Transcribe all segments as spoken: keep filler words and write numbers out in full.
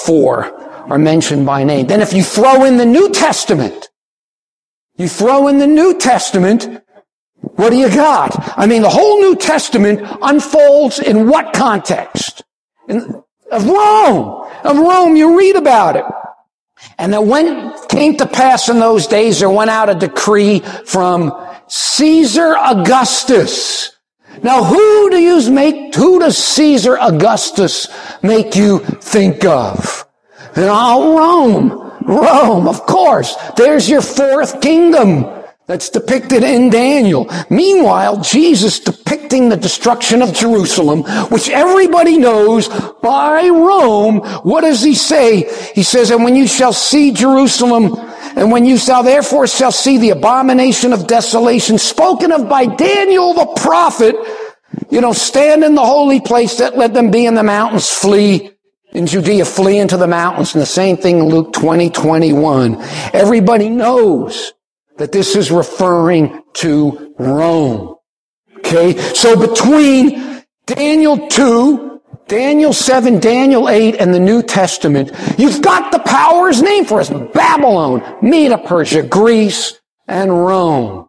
four are mentioned by name. Then if you throw in the New Testament, you throw in the New Testament, what do you got? I mean, the whole New Testament unfolds in what context? In, of Rome. Of Rome, you read about it. And then when came to pass in those days, there went out a decree from Caesar Augustus. Now, who do you make, who does Caesar Augustus make you think of? And oh, Rome. Rome, of course. There's your fourth kingdom that's depicted in Daniel. Meanwhile, Jesus depicting the destruction of Jerusalem, which everybody knows by Rome. What does he say? He says, and when you shall see Jerusalem, and when you shall therefore shall see the abomination of desolation spoken of by Daniel the prophet, you know, stand in the holy place, that let them be in the mountains, flee. In Judea, flee into the mountains. And the same thing in Luke twenty, twenty-one. Everybody knows that this is referring to Rome. Okay? So between Daniel two, Daniel seven, Daniel eight, and the New Testament, you've got the powers named for us. Babylon, Medo Persia, Greece, and Rome.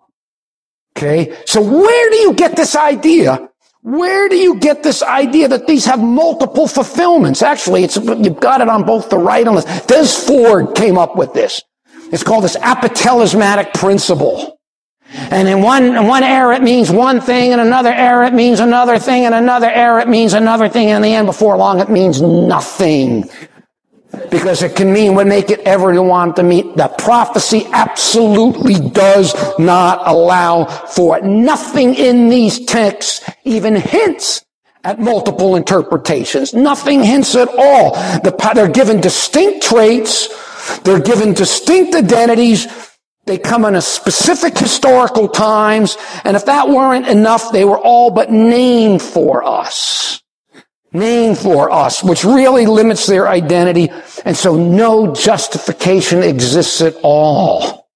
Okay? So where do you get this idea? Where do you get this idea that these have multiple fulfillments? Actually, it's, you've got it on both the right and left. Des Ford came up with this. It's called this apotalismatic principle. And in one, in one era it means one thing, in another era it means another thing, in another era it means another thing, and in the end, before long, it means nothing. Because it can mean what make it ever you want to mean. The prophecy absolutely does not allow for it. Nothing in these texts even hints at multiple interpretations. Nothing hints at all. The, they're given distinct traits. They're given distinct identities. They come in a specific historical times. And if that weren't enough, they were all but named for us. Named for us, which really limits their identity. And so no justification exists at all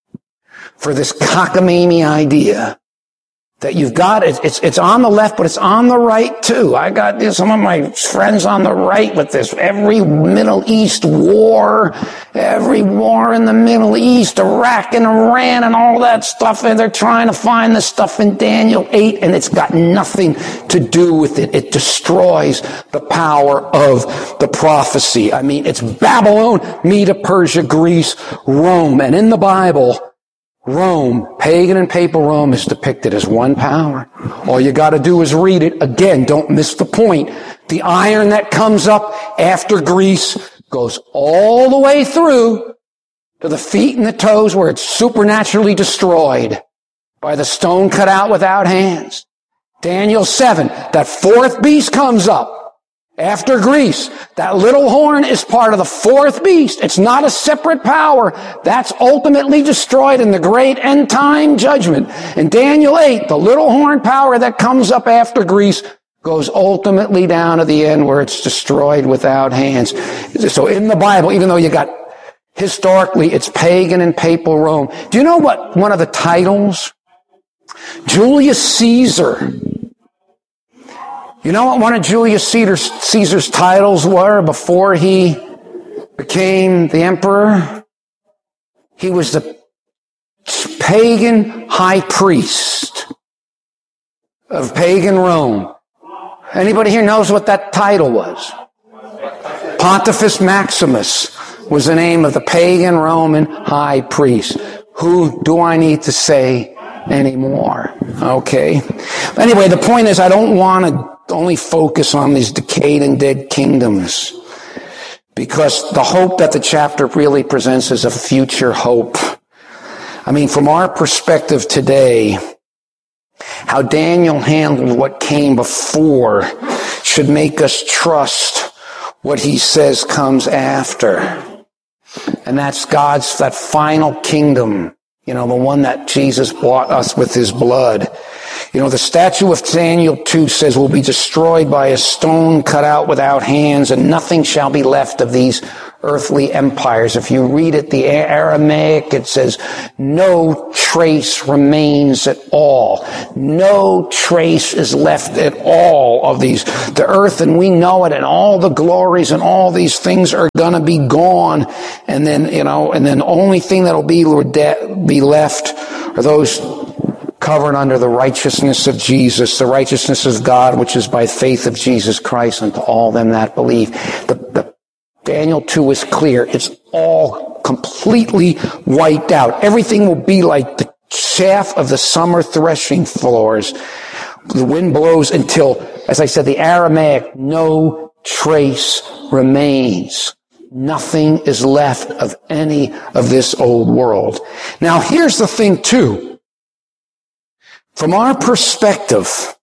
for this cockamamie idea that you've got. It's, it's, it's on the left, but it's on the right too. I got this, some of my friends on the right with this. Every Middle East war, every war in the Middle East, Iraq and Iran and all that stuff. And they're trying to find this stuff in Daniel eight, and it's got nothing to do with it. It destroys the power of the prophecy. I mean, it's Babylon, Medo Persia, Greece, Rome. And in the Bible, Rome, pagan and papal Rome, is depicted as one power. All you got to do is read it. Again, don't miss the point. The iron that comes up after Greece goes all the way through to the feet and the toes where it's supernaturally destroyed by the stone cut out without hands. Daniel seven, that fourth beast comes up. After Greece, that little horn is part of the fourth beast. It's not a separate power. That's ultimately destroyed in the great end time judgment. In Daniel eight, the little horn power that comes up after Greece goes ultimately down to the end where it's destroyed without hands. So in the Bible, even though you got historically, it's pagan and papal Rome. Do you know what one of the titles? Julius Caesar. You know what one of Julius Caesar's, Caesar's titles were before he became the emperor? He was the pagan high priest of pagan Rome. Anybody here knows what that title was? Pontifex Maximus was the name of the pagan Roman high priest. Who do I need to say anymore? Okay. Anyway, the point is I don't want to only focus on these decayed and dead kingdoms, because the hope that the chapter really presents is a future hope. I mean, from our perspective today, how Daniel handled what came before should make us trust what he says comes after. And that's God's, that final kingdom, you know, the one that Jesus bought us with his blood. You know, the statue of Daniel two says will be destroyed by a stone cut out without hands, and nothing shall be left of these earthly empires. If you read it, the Aramaic, it says, no trace remains at all. No trace is left at all of these. The earth, and we know it, and all the glories and all these things are going to be gone. And then, you know, and then the only thing that'll be, be left are those covered under the righteousness of Jesus, the righteousness of God, which is by faith of Jesus Christ unto all them that believe. The, the Daniel two is clear. It's all completely wiped out. Everything will be like the chaff of the summer threshing floors. The wind blows until, as I said, the Aramaic, no trace remains. Nothing is left of any of this old world. Now, here's the thing, too. From our perspective,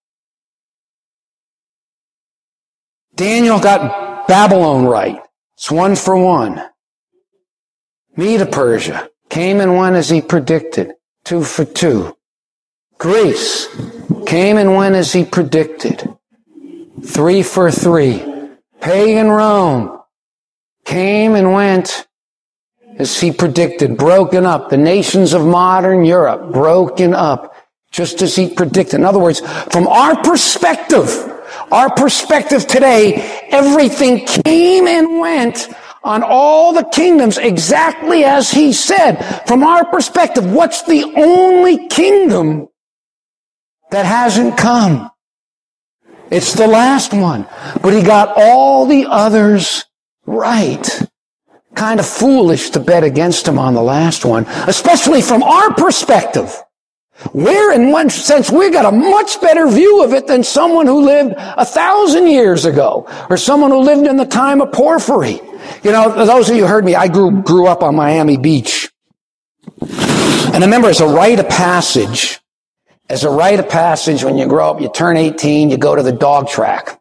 Daniel got Babylon right. It's one for one. Medo-Persia came and went as he predicted. Two for two. Greece came and went as he predicted. Three for three. Pagan Rome came and went as he predicted. Broken up. The nations of modern Europe broken up just as he predicted. In other words, from our perspective, Our perspective today, everything came and went on all the kingdoms exactly as he said. From our perspective, what's the only kingdom that hasn't come? It's the last one. But he got all the others right. Kind of foolish to bet against him on the last one, especially from our perspective. We're, in one sense, we got a much better view of it than someone who lived a thousand years ago, or someone who lived in the time of Porphyry. You know, those of you who heard me, I grew grew up on Miami Beach. And I remember as a rite of passage, as a rite of passage, when you grow up, you turn eighteen, you go to the dog track.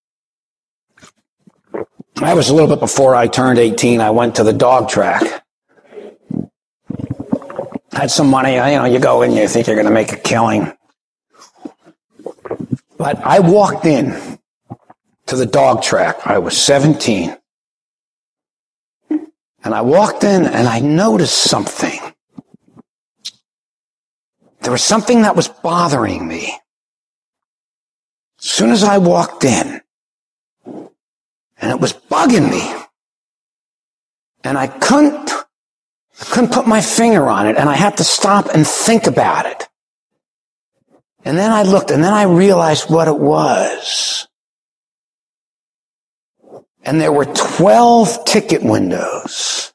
I was a little bit before I turned eighteen, I went to the dog track. Had some money, you know, you go in, you think you're going to make a killing. But I walked in to the dog track. I was seventeen. And I walked in and I noticed something. There was something that was bothering me. As soon as I walked in, and it was bugging me. And I couldn't I couldn't put my finger on it, and I had to stop and think about it. And then I looked, and then I realized what it was. And there were twelve ticket windows.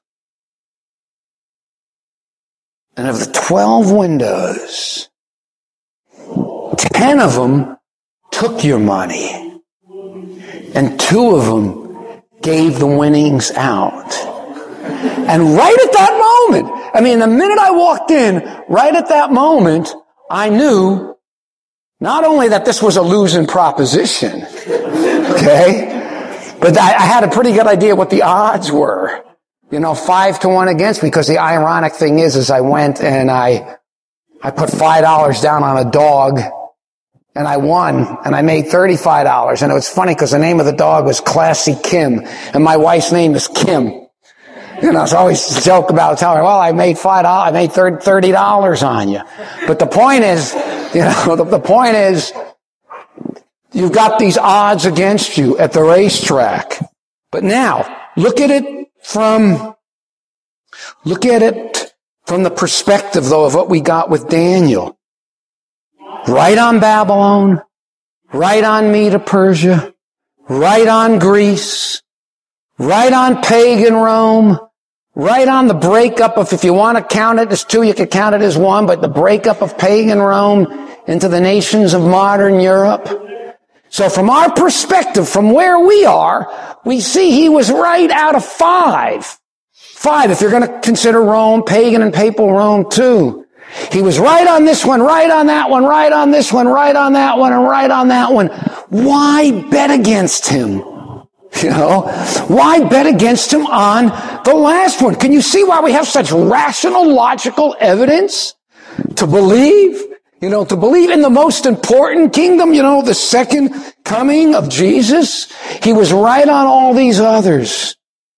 And of the twelve windows, ten of them took your money, and two of them gave the winnings out. And right at that moment, I mean, the minute I walked in, right at that moment, I knew not only that this was a losing proposition, okay, but I, I had a pretty good idea what the odds were. You know, five to one against me, because the ironic thing is, is I went and I, I put five dollars down on a dog, and I won, and I made thirty-five dollars. And it was funny because the name of the dog was Classy Kim, and my wife's name is Kim. You know, so I always joke about telling her, well, I made five dollars, I made thirty dollars on you. But the point is, you know, the, the point is, you've got these odds against you at the racetrack. But now, look at it from, look at it from the perspective, though, of what we got with Daniel. Right on Babylon, right on Medo-Persia, right on Greece, right on pagan Rome, right on the breakup of, if you want to count it as two, you could count it as one, but the breakup of pagan Rome into the nations of modern Europe. So from our perspective, from where we are, we see he was right out of five. Five, if you're going to consider Rome, pagan and papal Rome too. He was right on this one, right on that one, right on this one, right on that one, and right on that one. Why bet against him? You know, why bet against him on the last one? Can you see why we have such rational, logical evidence to believe, you know, to believe in the most important kingdom, you know, the second coming of Jesus? He was right on all these others.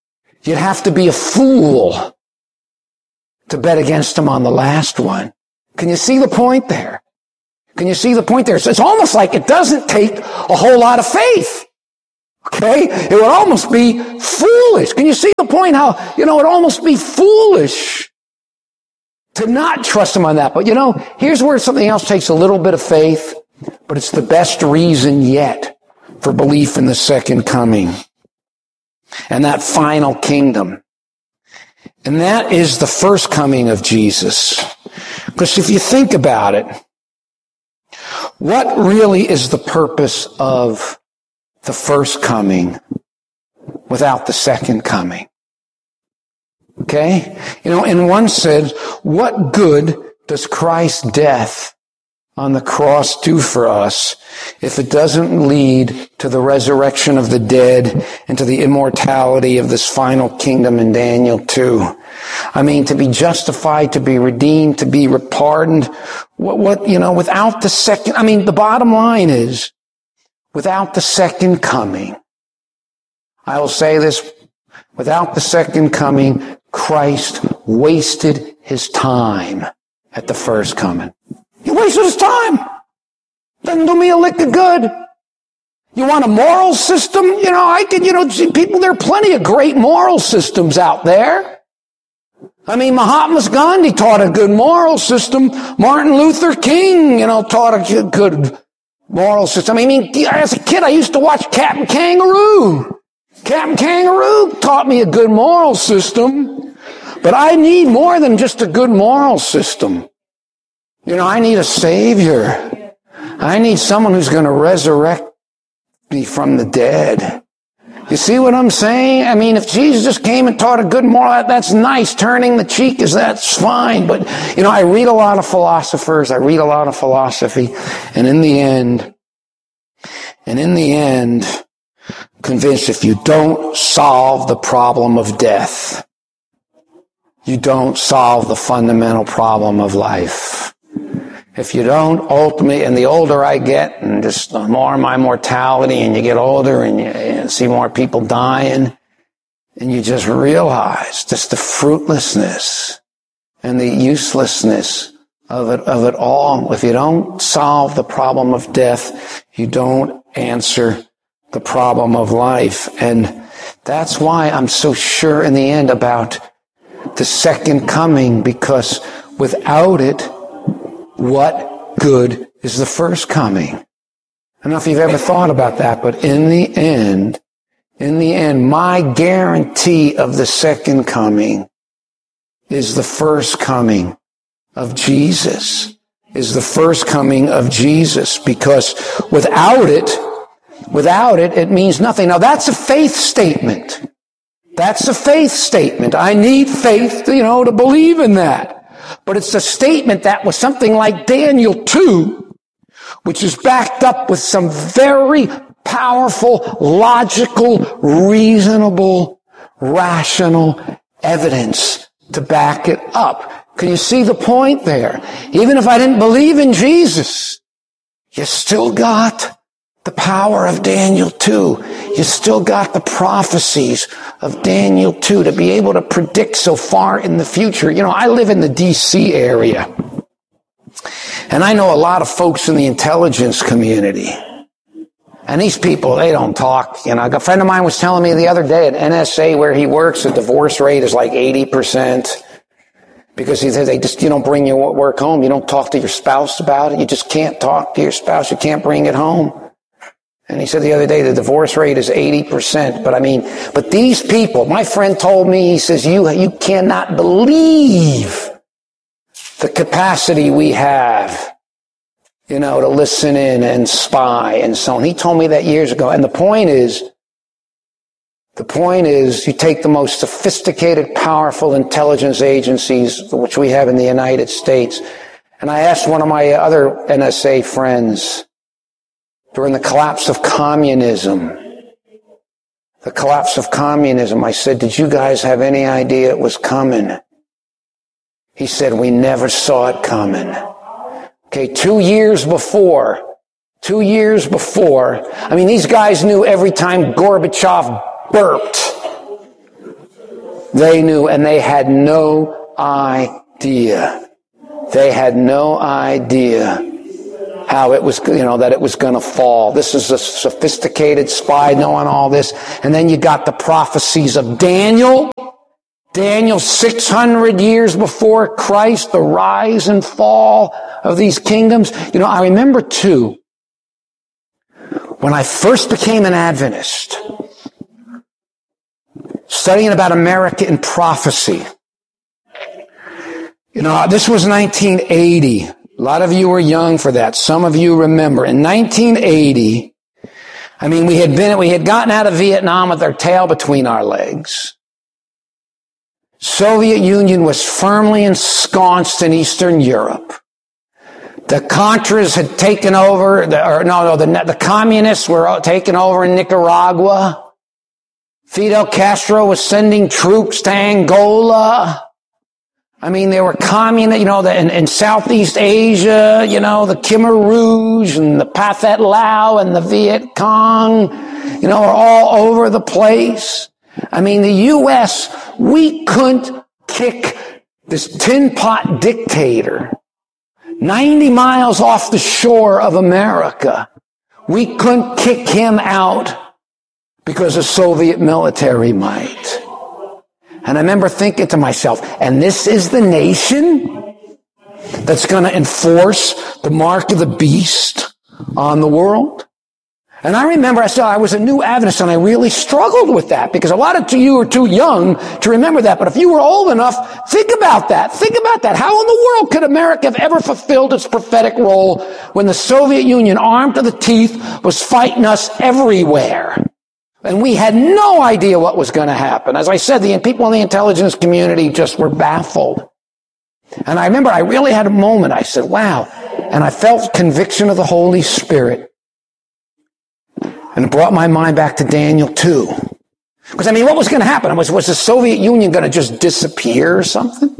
You'd have to be a fool to bet against him on the last one. Can you see the point there? Can you see the point there? So it's almost like it doesn't take a whole lot of faith. Okay? It would almost be foolish. Can you see the point how, you know, it would almost be foolish to not trust him on that. But you know, here's where something else takes a little bit of faith, but it's the best reason yet for belief in the second coming and that final kingdom. And that is the first coming of Jesus. Because if you think about it, what really is the purpose of the first coming without the second coming? Okay? You know, in one sense, what good does Christ's death on the cross do for us if it doesn't lead to the resurrection of the dead and to the immortality of this final kingdom in Daniel two? I mean, to be justified, to be redeemed, to be pardoned, what, what, you know, without the second, I mean, the bottom line is, without the second coming, I will say this, without the second coming, Christ wasted his time at the first coming. He wasted his time. Doesn't do me a lick of good. You want a moral system? You know, I could, you know, see people, there are plenty of great moral systems out there. I mean, Mahatma Gandhi taught a good moral system. Martin Luther King, you know, taught a good moral system. I mean, as a kid, I used to watch Captain Kangaroo. Captain Kangaroo taught me a good moral system. But I need more than just a good moral system. You know, I need a Savior. I need someone who's going to resurrect me from the dead. You see what I'm saying? I mean, if Jesus just came and taught a good moral, that's nice. Turning the cheek is, that's fine. But, you know, I read a lot of philosophers. I read a lot of philosophy. And in the end, and in the end, convinced if you don't solve the problem of death, you don't solve the fundamental problem of life. If you don't ultimately, and the older I get, and just the more my mortality, and you get older, and you, you see more people dying, and you just realize just the fruitlessness and the uselessness of it, of it all. If you don't solve the problem of death, you don't answer the problem of life. And that's why I'm so sure in the end about the second coming, because without it, what good is the first coming? I don't know if you've ever thought about that, but in the end, in the end, my guarantee of the second coming is the first coming of Jesus, is the first coming of Jesus, because without it, without it, it means nothing. Now that's a faith statement. That's a faith statement. I need faith, you know, to believe in that. But it's a statement that was something like Daniel two, which is backed up with some very powerful, logical, reasonable, rational evidence to back it up. Can you see the point there? Even if I didn't believe in Jesus, you still got the power of Daniel two. You still got the prophecies of Daniel two to be able to predict so far in the future. You know, I live in the D C area, and I know a lot of folks in the intelligence community. And these people, they don't talk. You know, a friend of mine was telling me the other day at N S A where he works, the divorce rate is like eighty percent. Because he said they just, you don't bring your work home. You don't talk to your spouse about it. You just can't talk to your spouse. You can't bring it home. And he said the other day the divorce rate is eighty percent. But I mean, but these people, my friend told me, he says, you, you cannot believe the capacity we have, you know, to listen in and spy and so on. He told me that years ago. And the point is, the point is, you take the most sophisticated, powerful intelligence agencies, which we have in the United States. And I asked one of my other N S A friends, during the collapse of communism, the collapse of communism, I said, did you guys have any idea it was coming? He said, we never saw it coming. Okay, two years before, two years before, I mean, these guys knew every time Gorbachev burped, they knew, and they had no idea. They had no idea how it was, you know, that it was going to fall. This is a sophisticated spy knowing all this. And then you got the prophecies of Daniel. Daniel, six hundred years before Christ, the rise and fall of these kingdoms. You know, I remember too, when I first became an Adventist, studying about America in prophecy. You know, this was nineteen eighty. A lot of you were young for that. Some of you remember. In nineteen eighty, I mean, we had been, we had gotten out of Vietnam with our tail between our legs. Soviet Union was firmly ensconced in Eastern Europe. The Contras had taken over, the, or no, no, the, the communists were taken over in Nicaragua. Fidel Castro was sending troops to Angola. I mean, there were communist, you know, the, in, in Southeast Asia, you know, the Khmer Rouge and the Pathet Lao and the Viet Cong, you know, are all over the place. I mean, the U S, we couldn't kick this tin pot dictator ninety miles off the shore of America. We couldn't kick him out because of Soviet military might. And I remember thinking to myself, and this is the nation that's going to enforce the mark of the beast on the world? And I remember I said I was a new Adventist, and I really struggled with that because a lot of you are too young to remember that. But if you were old enough, think about that. Think about that. How in the world could America have ever fulfilled its prophetic role when the Soviet Union, armed to the teeth, was fighting us everywhere? And we had no idea what was going to happen. As I said, the people in the intelligence community just were baffled. And I remember I really had a moment. I said, wow. And I felt conviction of the Holy Spirit. And it brought my mind back to Daniel two. Because, I mean, what was going to happen? Was, was the Soviet Union going to just disappear or something?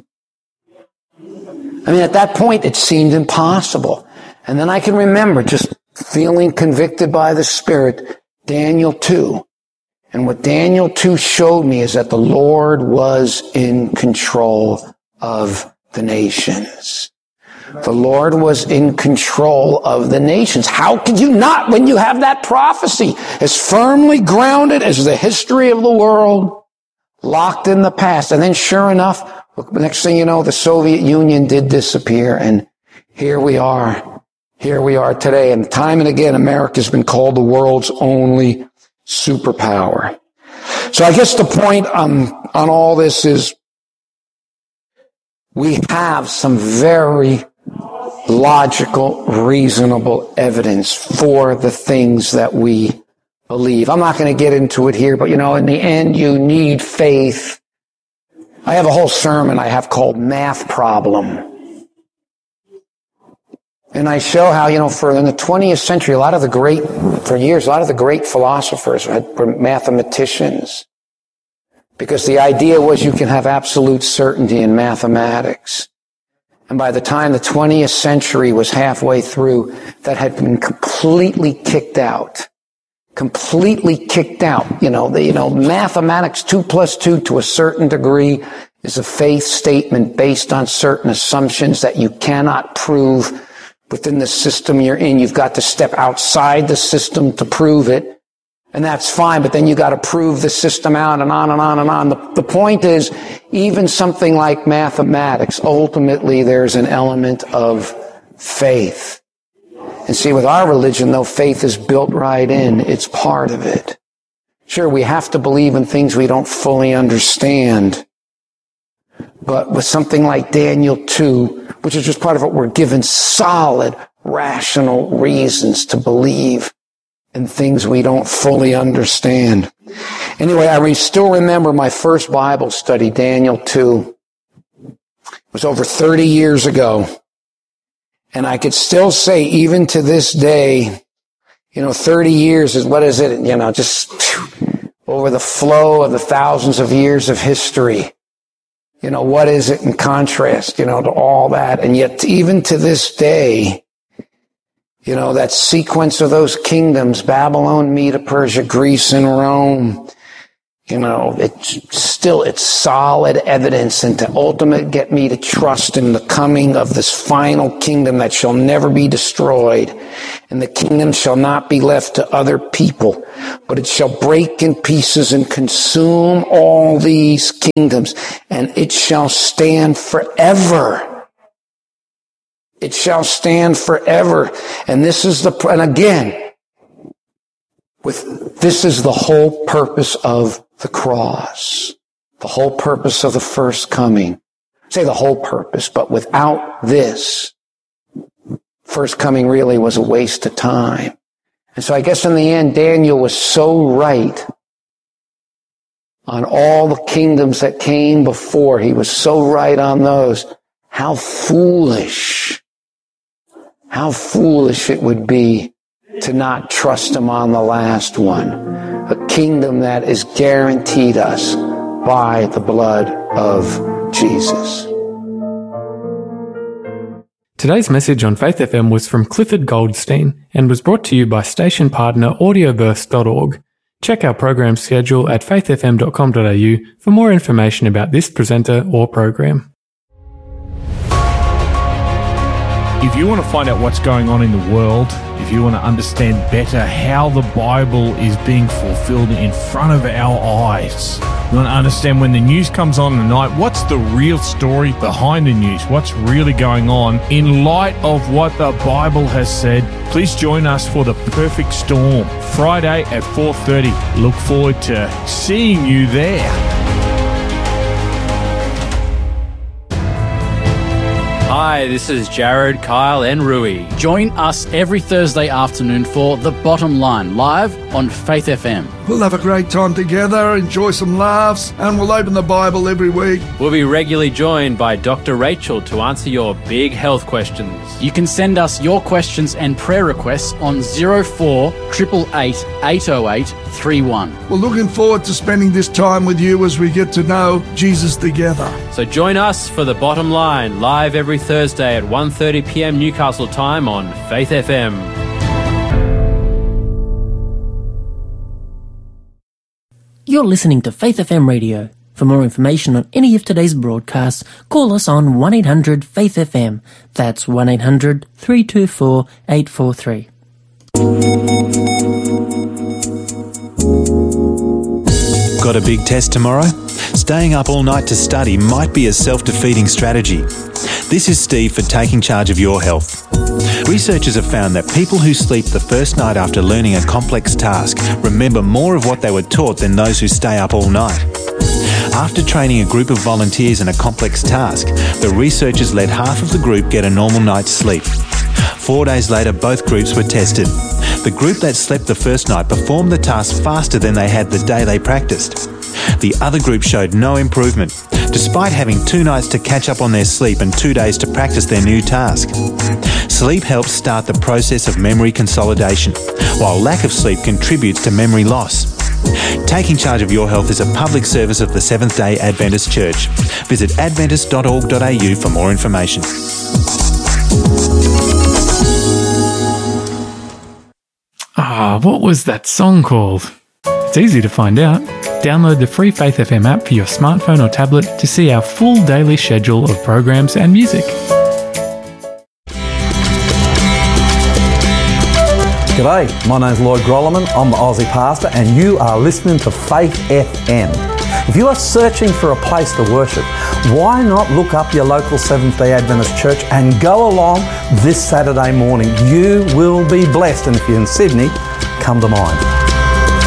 I mean, at that point, it seemed impossible. And then I can remember just feeling convicted by the Spirit, Daniel two. And what Daniel two showed me is that the Lord was in control of the nations. The Lord was in control of the nations. How could you not when you have that prophecy as firmly grounded as the history of the world, locked in the past? And then sure enough, next thing you know, the Soviet Union did disappear, and here we are. Here we are today. And time and again, America's been called the world's only superpower. So I guess the point um, on all this is we have some very logical, reasonable evidence for the things that we believe. I'm not going to get into it here, but you know, in the end, you need faith. I have a whole sermon I have called Math Problem. And I show how, you know, for in the twentieth century, a lot of the great, for years, a lot of the great philosophers were mathematicians. Because the idea was you can have absolute certainty in mathematics. And by the time the twentieth century was halfway through, that had been completely kicked out. Completely kicked out. You know, the, you know, mathematics, two plus two to a certain degree is a faith statement based on certain assumptions that you cannot prove within the system you're in. You've got to step outside the system to prove it. And that's fine, but then you got to prove the system out and on and on and on. The, the point is, even something like mathematics, ultimately there's an element of faith. And see, with our religion, though, faith is built right in. It's part of it. Sure, we have to believe in things we don't fully understand. But with something like Daniel two, which is just part of it, we're given solid, rational reasons to believe in things we don't fully understand. Anyway, I re- still remember my first Bible study, Daniel two. It was over thirty years ago. And I could still say, even to this day, you know, thirty years is, what is it? You know, just phew, over the flow of the thousands of years of history. You know, what is it in contrast, you know, to all that? And yet, even to this day, you know, that sequence of those kingdoms, Babylon, Medo, Persia, Greece, and Rome, You know, it's still, it's solid evidence, and to ultimately get me to trust in the coming of this final kingdom that shall never be destroyed. And the kingdom shall not be left to other people, but it shall break in pieces and consume all these kingdoms, and it shall stand forever. It shall stand forever. And this is the, and again, with, this is the whole purpose of the cross, the whole purpose of the first coming. Say the whole purpose, but without this, first coming really was a waste of time. And so I guess in the end, Daniel was so right on all the kingdoms that came before. He was so right on those. How foolish, how foolish it would be to not trust him on the last one. A kingdom that is guaranteed us by the blood of Jesus. Today's message on Faith F M was from Clifford Goldstein and was brought to you by station partner audioverse dot org. Check our program schedule at faith f m dot com dot a u for more information about this presenter or program. If you want to find out what's going on in the world, if you want to understand better how the Bible is being fulfilled in front of our eyes, you want to understand when the news comes on at night, what's the real story behind the news? What's really going on in light of what the Bible has said? Please join us for The Perfect Storm, Friday at four thirty. Look forward to seeing you there. Hi, this is Jared, Kyle and Rui. Join us every Thursday afternoon for The Bottom Line, live on Faith F M. We'll have a great time together, enjoy some laughs, and we'll open the Bible every week. We'll be regularly joined by Doctor Rachel to answer your big health questions. You can send us your questions and prayer requests on zero four eight eight eight, eight oh eight three one. We're looking forward to spending this time with you as we get to know Jesus together. So join us for The Bottom Line, live every Thursday at one thirty p m Newcastle time on Faith F M. You're listening to Faith F M Radio. For more information on any of today's broadcasts, call us on one eight hundred faith F M. That's one eight hundred, three two four, eight four three. Got a big test tomorrow? Staying up all night to study might be a self-defeating strategy. This is Steve for Taking Charge of Your Health. Researchers have found that people who sleep the first night after learning a complex task remember more of what they were taught than those who stay up all night. After training a group of volunteers in a complex task, the researchers let half of the group get a normal night's sleep. Four days later, both groups were tested. The group that slept the first night performed the task faster than they had the day they practiced. The other group showed no improvement, despite having two nights to catch up on their sleep and two days to practice their new task. Sleep helps start the process of memory consolidation, while lack of sleep contributes to memory loss. Taking Charge of Your Health is a public service of the Seventh-day Adventist Church. Visit adventist dot org dot a u for more information. Ah, what was that song called? It's easy to find out. Download the free Faith F M app for your smartphone or tablet to see our full daily schedule of programs and music. G'day, my name's Lloyd Grolleman, I'm the Aussie Pastor and you are listening to Faith F M. If you are searching for a place to worship, why not look up your local Seventh-day Adventist church and go along this Saturday morning? You will be blessed, and if you're in Sydney, come to mine.